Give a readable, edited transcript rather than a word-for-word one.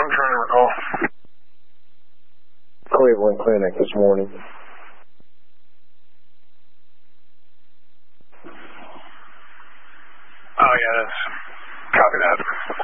I'm trying to recall. Cleveland Clinic this morning. Oh, yeah, that's... Copy that.